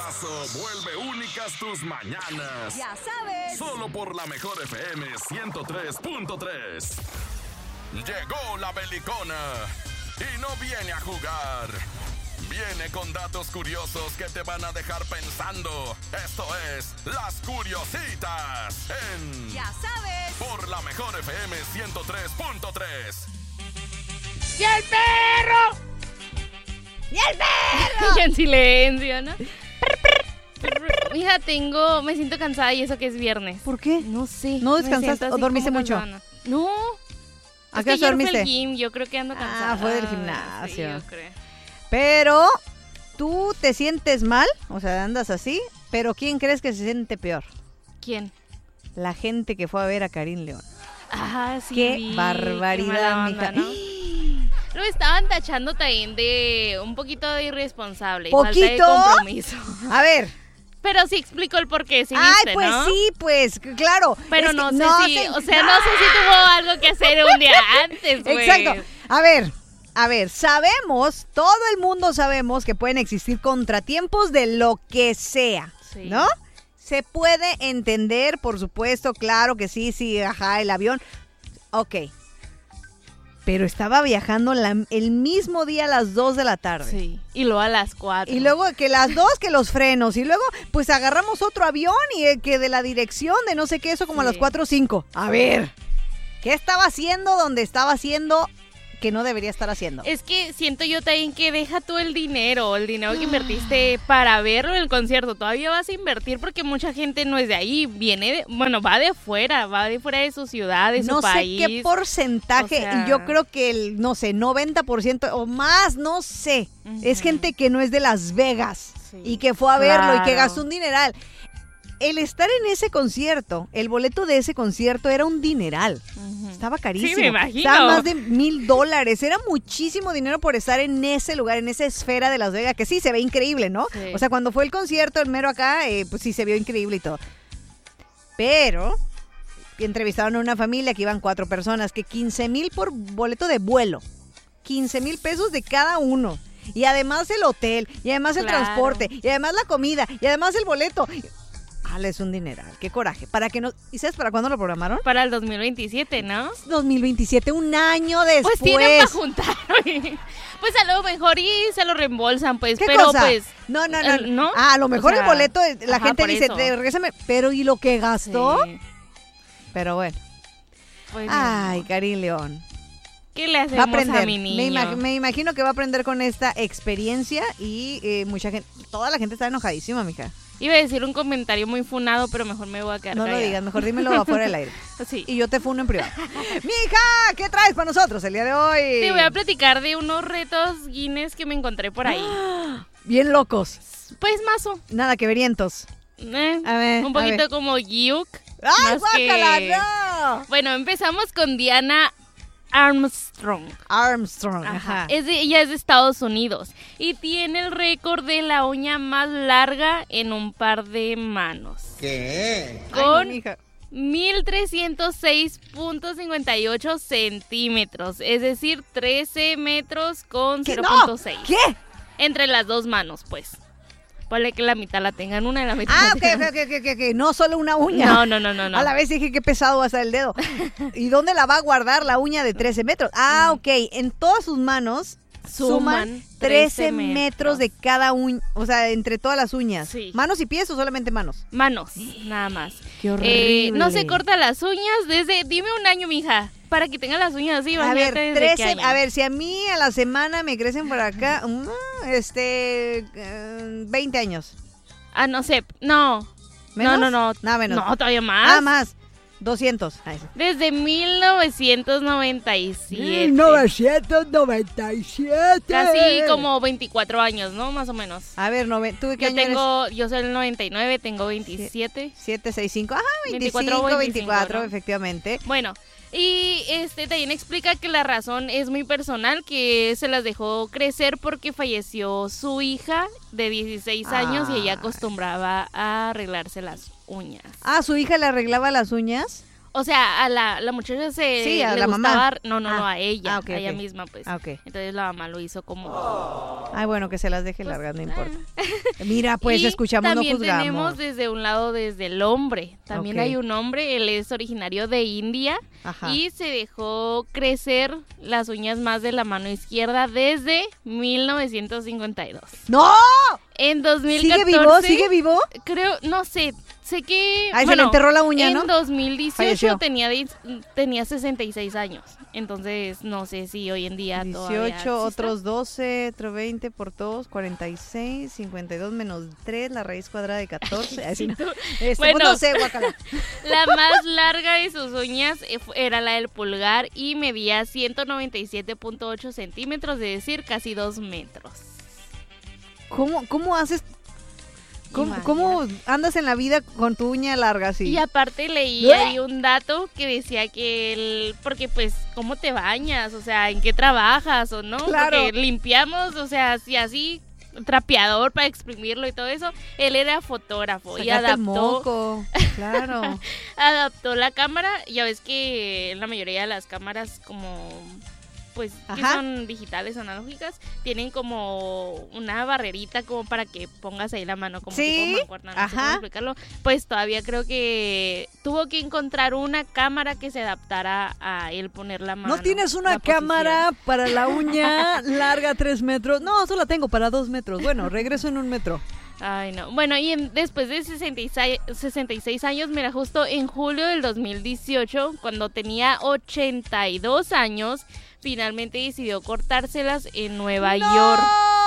chocolatazo vuelve únicas tus mañanas. Ya sabes. Solo por la mejor FM 103.3. Llegó la belicona y no viene a jugar. Viene con datos curiosos que te van a dejar pensando. Esto es Las Curiositas en... Ya sabes. Por la mejor FM 103.3. ¡Y el perro! ¡Y el perro! Y en silencio, ¿no? Mija, me siento cansada y eso que es viernes. ¿Por qué? No sé. ¿No me descansaste siento o así dormiste como mucho? cansada. No. ¿A Es qué que hora ayer fui dormiste? al gym, yo creo que ando cansada. fue del Sí, gimnasio. yo creo. Pero tú te sientes mal, o sea, andas así, pero ¿quién crees que se siente peor? ¿Quién? La gente que fue a ver a Karim León. Ah, sí. Qué vi, barbaridad, qué mala onda, mija. ¿no? Lo estaban tachando también de un poquito de irresponsable. Y ¿Poquito? falta de compromiso. A ver. Pero sí explicó el porqué, sí Ay, viste, pues ¿no? sí, pues, claro. Pero Es no que sé si, sé- o sea, no sé si tuvo algo que hacer un día antes, güey. Exacto. A ver, sabemos, todo el mundo sabemos que pueden existir contratiempos de lo que sea, Sí. ¿no? Se puede entender, por supuesto, claro que sí, ajá, el avión. Ok. Pero estaba viajando el mismo día a las 2 de la tarde. Sí. Y luego a las 4. Y luego que las 2 que los frenos. Y luego pues agarramos otro avión y que de la dirección de no sé qué, eso como a Sí. las 4 o 5. A ver, ¿qué estaba haciendo donde estaba haciendo que no debería estar haciendo? Es que siento yo también que deja tú el dinero que invertiste para verlo en el concierto. Todavía vas a invertir porque mucha gente no es de ahí, va de fuera de su ciudad, de su país. No sé qué porcentaje, O sea, y yo creo que el, no sé, 90% o más, no sé. Es gente que no es de Las Vegas Sí, y que fue a verlo y que claro. gastó un dineral. El estar en ese concierto, el boleto de ese concierto era un dineral. Ujú. Estaba carísimo. Sí, me imagino. Estaba más de $1,000. Era muchísimo dinero por estar en ese lugar, en esa esfera de Las Vegas, que sí se ve increíble, ¿no? Sí. O sea, cuando fue el concierto, el mero acá, pues sí se vio increíble y todo. Pero entrevistaron a una familia que iban 4 personas, que 15,000 por boleto de vuelo. 15,000 pesos de cada uno. Y además el hotel, y además el Claro. transporte, y además la comida, y además el boleto. Es un dineral, qué coraje. ¿Para que no? ¿Y sabes para cuándo lo programaron? Para el 2027, ¿no? 2027, un año después. Pues tienen para juntar, güey. Pues a lo mejor y se lo reembolsan, pues. ¿Qué pero cosa? pues. No. ¿no? A lo mejor O sea, el boleto, la ajá, gente por dice, eso. regrésame. Pero ¿y lo que gastó? Sí. Pero bueno. Pues, Ay, Karim León. ¿qué le Va a hacemos aprender. a mi niño? Me imagino que va a aprender con esta experiencia y mucha gente, toda la gente está enojadísima, mija. Iba a decir un comentario muy funado, pero mejor me voy a quedar No lo callada. digas, mejor dímelo afuera del aire. Sí. Y yo te funo en privado. Mija, ¿qué traes para nosotros el día de hoy? Te voy a platicar de unos retos Guinness que me encontré por ahí. Bien locos. Pues mazo. Nada que verientos. A ver, Un a poquito ver. como Gyuk. ¡Ay, más que- guácala, no! Bueno, empezamos con Diana Armstrong. Armstrong, ajá. Ella es de Estados Unidos y tiene el récord de la uña más larga en un par de manos. ¿Qué? Ay, Con mija. 1,306.58 centímetros, es decir, 13 metros con ¿Qué? 0.6. ¿Qué? Entre las dos manos, pues. Ponle que la mitad la tengan una y la mitad Ah, la ok, tengan- ok. No solo una uña. No. A la vez dije qué pesado va a estar el dedo. ¿Y dónde la va a guardar la uña de 13 metros? Ah, ok. En todas sus manos suman 13 metros de cada uña. O sea, entre todas las uñas. Sí. ¿Manos y pies o solamente manos? Manos, nada más. Qué horrible. No se corta las uñas desde, dime un año, mija, para que tenga las uñas así. A ver, imagínate desde qué 13. año. A ver, si a mí a la semana me crecen por acá, 20 años. Ah, no sé, no. ¿Menos? No. Nada menos. No, todavía más. Ah, más. 200. Ay, sí. Desde 1997. 1997. Casi como 24 años, ¿no? Más o menos. A ver, ¿tú de qué año eres? Yo soy del 99, tengo 27. 765. Ajá, 25, 24, 24, ¿no? efectivamente. Bueno, y también explica que la razón es muy personal, que se las dejó crecer porque falleció su hija de 16 años y ella acostumbraba a arreglarse las uñas. Ah, ¿su hija le arreglaba las uñas? O sea, a la muchacha Sí, a le la gustaba, mamá. no, a ella, ok, a ella ok. misma, pues. Ok. Entonces la mamá lo hizo como... Ay, bueno, que se las deje largas, no importa. Mira, pues Y escuchamos, no también juzgamos. tenemos desde un lado, desde el hombre. También Ok. hay un hombre, él es originario de India Ajá. y se dejó crecer las uñas más de la mano izquierda desde 1952. ¡No! En 2014... ¿Sigue vivo? ¿Sigue vivo? Creo, no sé que... Ay, se le enterró la uña, en ¿no? 2018 Falleció. tenía 66 años. Entonces, no sé si hoy en día 18, todavía exista. otros 12, otro 20 por 2, 46, 52 menos 3, la raíz cuadrada de 14. Así no. Pues Bueno. no sé, guacala. La más larga de sus uñas era la del pulgar y medía 197.8 centímetros, es decir, casi 2 metros. ¿Cómo haces? ¿Cómo andas en la vida con tu uña larga así? Y aparte leí ahí un dato que decía que porque pues, ¿cómo te bañas? O sea, ¿en qué trabajas o no? Claro. Porque limpiamos, o sea, si así, trapeador para exprimirlo y todo eso. Él era fotógrafo y Sacate el adaptó, moco, claro. adaptó la cámara. Ya ves que la mayoría de las cámaras como... pues que Ajá. son digitales, analógicas, tienen como una barrerita como para que pongas ahí la mano como Sí, tipo mancuerna, no sé cómo ajá. explicarlo. Pues todavía creo que tuvo que encontrar una cámara que se adaptara a él poner la mano. ¿No tienes una la posición. cámara para la uña larga 3 metros? No, solo la tengo para 2 metros. Bueno, regreso en 1 metro. Ay, no. Bueno, y después de 66 años, mira, justo en julio del 2018, cuando tenía 82 años, finalmente decidió cortárselas en Nueva York.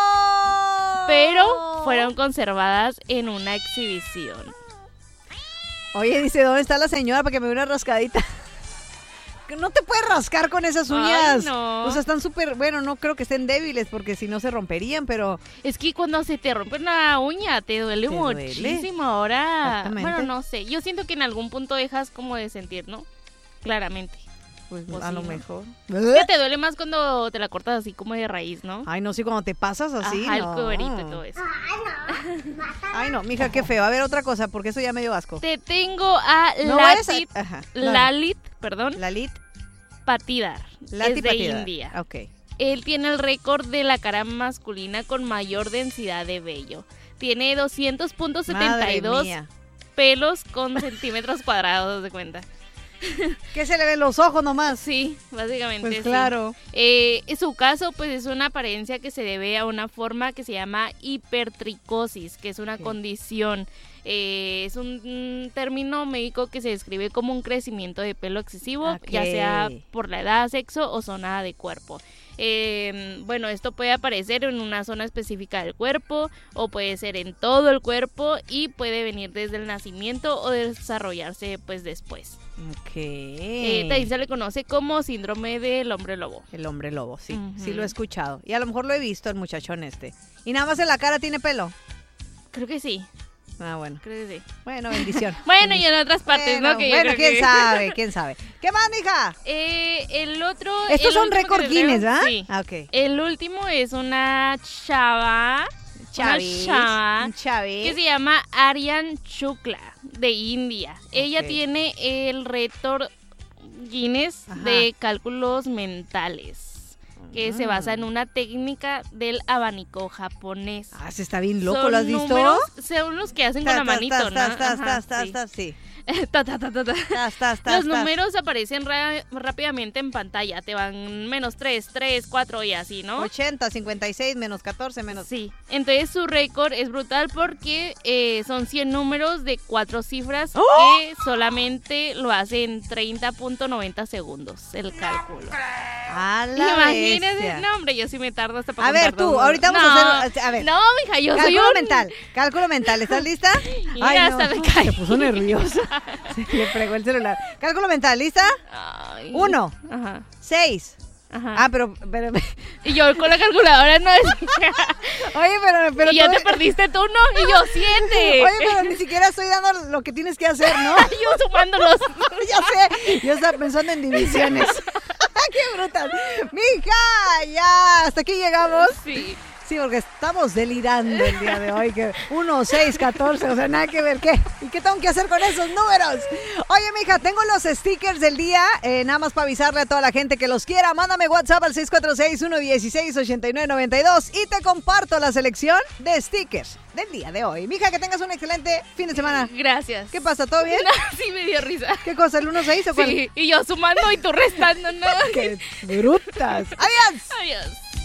Pero fueron conservadas en una exhibición. Oye, dice, ¿dónde está la señora para que me dé una rascadita? Que no te puedes rascar con esas uñas. Ay, no. O sea, están súper, bueno, no creo que estén débiles porque si no se romperían, pero Es que cuando se te rompe una uña te duele Te duele. muchísimo. Ahora, Exactamente. bueno, no sé. Yo siento que en algún punto dejas como de sentir, ¿no? Claramente. pues Pues a sí, lo ¿no? mejor. Que te duele más cuando te la cortas así como de raíz, ¿no? Ay, no, sí, cuando te pasas así, Ajá, no. el cuerito y todo eso. Ay, no, mija, qué feo. A ver, otra cosa, porque eso ya me dio asco. Te tengo a No vayas a... Lalit, Ajá. No, Lalit, perdón, Lalit. Patidar. Lalit es de Patidar. India. Ok. Él tiene el récord de la cara masculina con mayor densidad de vello. Tiene Madre 200.72 mía. pelos con centímetros cuadrados, de cuenta. ¿Qué se le ven los ojos nomás? Sí, básicamente Pues sí. claro. Su caso, pues, es una apariencia que se debe a una forma que se llama hipertricosis, que es una Ok. condición. Es un término médico que se describe como un crecimiento de pelo excesivo, Ok. ya sea por la edad, sexo o zona de cuerpo. Bueno, esto puede aparecer en una zona específica del cuerpo o puede ser en todo el cuerpo y puede venir desde el nacimiento o desarrollarse pues después. Ok. También se le conoce como síndrome del hombre lobo. El hombre lobo, sí. Ujú. Sí lo he escuchado. Y a lo mejor lo he visto, el muchachón este. Y nada más en la cara tiene pelo. Creo que sí, Ah, bueno. creo que sí. Bueno, bendición. Bueno, y en otras partes, Bueno, ¿no? Que yo bueno, creo quién que- sabe, quién sabe. ¿Qué más, mija? El otro... Estos el son último que récord te traigo- Guinness, ¿verdad? Sí. Ah, ok. El último es una chava... Chavis. Una chava Un Chavis. que se llama Aryan Shukla, de India. Ella Ok. tiene el récord Guinness Ajá. de cálculos mentales, que se basa en una técnica del abanico japonés. Ah, se está bien loco, Son ¿lo has visto? números, son los que hacen con la manito, ¿no? Ajá, sí. Sí. Ta, ta, ta, ta, ta. Tas. Los números aparecen rápidamente en pantalla, te van -3, 3, 4 y así, ¿no? 80, 56, menos 14, menos... Sí, entonces su récord es brutal porque son 100 números de 4 cifras ¡Oh! que solamente lo hace en 30.90 segundos el cálculo. A la Imagínate, bestia. no hombre, yo sí me tardo hasta para A ver, contar tú, todo. ahorita vamos a hacer... A ver, No, mija, yo soy cálculo un... mental. Cálculo mental, ¿estás lista? Mira, hasta me caí. Se puso nerviosa. Se le fregó el celular. Cálculo mental, ¿lista? Ay. 1, Ajá, 6. ajá. Ah, pero Y yo con la calculadora no es... oye, pero y ya tú- te perdiste tú, ¿no? Y yo, 7. Oye, pero ni siquiera estoy dando lo que tienes que hacer, ¿no? yo sumándolos. Ya sé, yo estaba pensando en divisiones. ¡Qué brutal! ¡Mija! Ya, hasta aquí llegamos. Sí. Sí, porque estamos delirando el día de hoy, que 1, 6, 14, o sea, nada que ver, ¿qué? ¿Y qué tengo que hacer con esos números? Oye, mija, tengo los stickers del día, nada más para avisarle a toda la gente que los quiera, mándame WhatsApp al 646-116-8992 y te comparto la selección de stickers del día de hoy. Mija, que tengas un excelente fin de semana. Gracias. ¿Qué pasa? ¿Todo bien? No, sí me dio risa. ¿Qué cosa? ¿El 1-6 o cuál? Sí, y yo sumando y tú restando, ¿no? ¡Qué brutas! ¡Adiós! Adiós.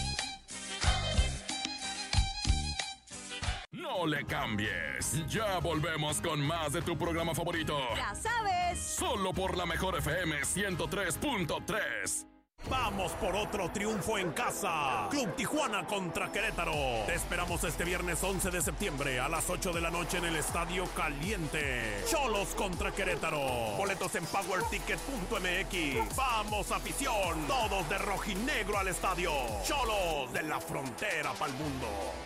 No le cambies. Ya volvemos con más de tu programa favorito. Ya sabes. Solo por la mejor FM 103.3. Vamos por otro triunfo en casa. Club Tijuana contra Querétaro. Te esperamos este viernes 11 de septiembre a las 8 de la noche en el Estadio Caliente. Cholos contra Querétaro. Boletos en powerticket.mx. Vamos, afición. Todos de rojinegro al estadio. Cholos, de la frontera pa'l mundo.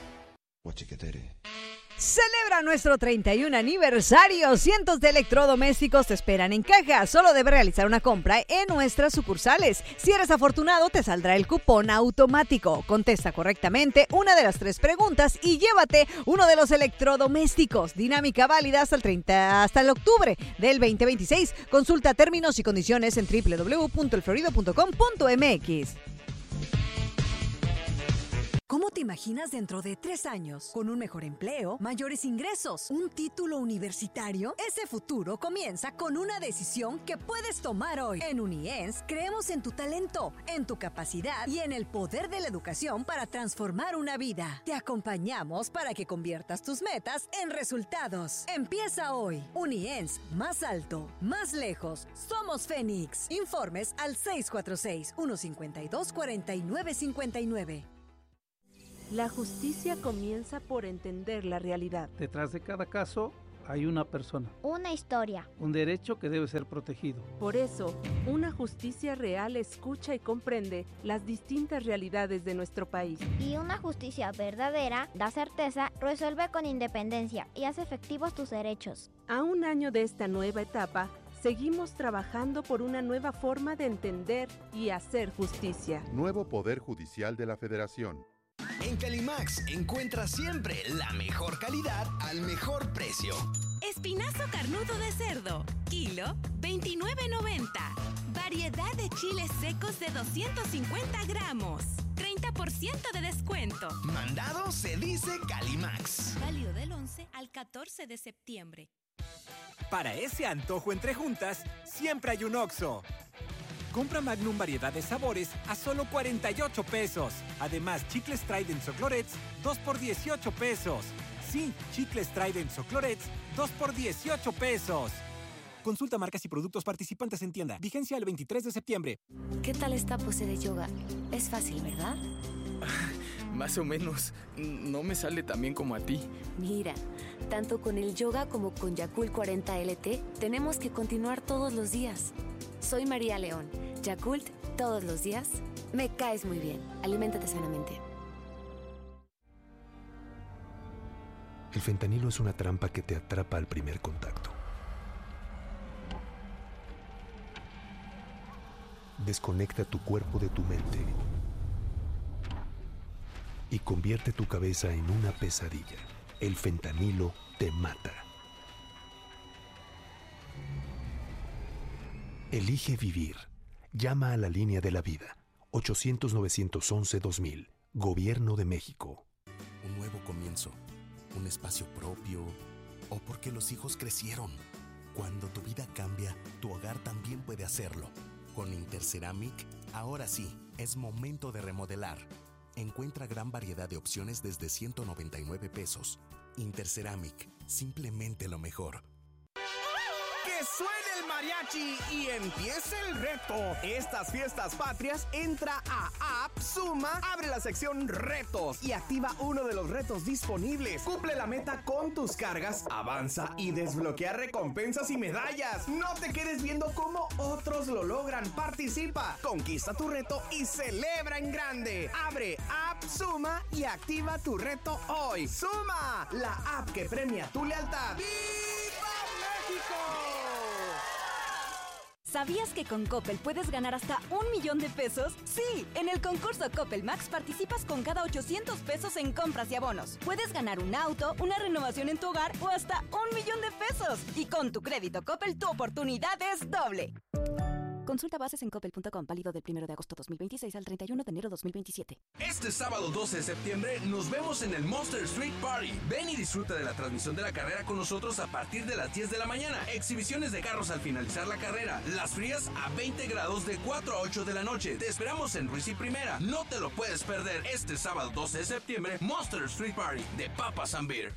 Celebra nuestro 31 aniversario. Cientos de electrodomésticos te esperan en caja. Solo debes realizar una compra en nuestras sucursales. Si eres afortunado, te saldrá el cupón automático. Contesta correctamente una de las 3 preguntas y llévate uno de los electrodomésticos. Dinámica válida hasta el octubre del 2026. Consulta términos y condiciones en www.elflorido.com.mx. ¿Cómo te imaginas dentro de 3 años? ¿Con un mejor empleo, mayores ingresos, un título universitario? Ese futuro comienza con una decisión que puedes tomar hoy. En UNIENS creemos en tu talento, en tu capacidad y en el poder de la educación para transformar una vida. Te acompañamos para que conviertas tus metas en resultados. Empieza hoy. UNIENS, más alto, más lejos. Somos Fénix. Informes al 646-152-4959. La justicia comienza por entender la realidad. Detrás de cada caso hay una persona, una historia, un derecho que debe ser protegido. Por eso, una justicia real escucha y comprende las distintas realidades de nuestro país. Y una justicia verdadera da certeza, resuelve con independencia y hace efectivos tus derechos. A un año de esta nueva etapa, seguimos trabajando por una nueva forma de entender y hacer justicia. Nuevo Poder Judicial de la Federación. En Calimax encuentras siempre la mejor calidad al mejor precio. Espinazo carnudo de cerdo, kilo, $29.90. Variedad de chiles secos de 250 gramos, 30% de descuento. Mandado se dice Calimax. Válido del 11 al 14 de septiembre. Para ese antojo entre juntas, siempre hay un Oxxo. Compra Magnum variedad de sabores a solo 48 pesos. Además, chicles Trident Soclorets, 2 por 18 pesos. Sí, chicles Trident Soclorets, 2 por 18 pesos. Consulta marcas y productos participantes en tienda. Vigencia el 23 de septiembre. ¿Qué tal esta pose de yoga? Es fácil, ¿verdad? Más o menos. No me sale tan bien como a ti. Mira, tanto con el yoga como con Yakult 40 LT, tenemos que continuar todos los días. Soy María León. Yakult, todos los días. Me caes muy bien. Aliméntate sanamente. El fentanilo es una trampa que te atrapa al primer contacto. Desconecta tu cuerpo de tu mente y convierte tu cabeza en una pesadilla. El fentanilo te mata. Elige vivir. Llama a la línea de la vida. 800-911-2000. Gobierno de México. Un nuevo comienzo. Un espacio propio. O porque los hijos crecieron. Cuando tu vida cambia, tu hogar también puede hacerlo. Con Interceramic, ahora sí, es momento de remodelar. Encuentra gran variedad de opciones desde 199 pesos. Interceramic, simplemente lo mejor. ¡Que suene el mariachi y empiece el reto! Estas fiestas patrias, entra a App Suma, abre la sección Retos y activa uno de los retos disponibles. Cumple la meta con tus cargas, avanza y desbloquea recompensas y medallas. No te quedes viendo cómo otros lo logran. Participa, conquista tu reto y celebra en grande. Abre App Suma y activa tu reto hoy. ¡Suma! La app que premia tu lealtad. ¡Viva México! ¿Sabías que con Coppel puedes ganar hasta 1 millón de pesos? Sí, en el concurso Coppel Max participas con cada 800 pesos en compras y abonos. Puedes ganar un auto, una renovación en tu hogar o hasta 1 millón de pesos. Y con tu crédito Coppel, tu oportunidad es doble. Consulta bases en coppel.com, válido del 1 de agosto 2026 al 31 de enero 2027. Este sábado 12 de septiembre nos vemos en el Monster Street Party. Ven y disfruta de la transmisión de la carrera con nosotros a partir de las 10 de la mañana. Exhibiciones de carros al finalizar la carrera. Las frías a 20 grados de 4 a 8 de la noche. Te esperamos en Ruiz y Primera. No te lo puedes perder este sábado 12 de septiembre, Monster Street Party de Papas and Beer.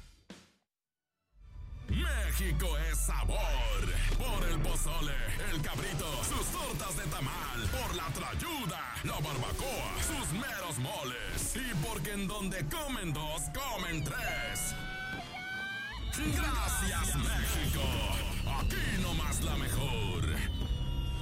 México es sabor. Por el pozole, el cabrito, sus tortas de tamal. Por la trayuda, la barbacoa, sus meros moles. Y porque en donde comen dos, comen tres. Gracias, México. Aquí nomás la mejor.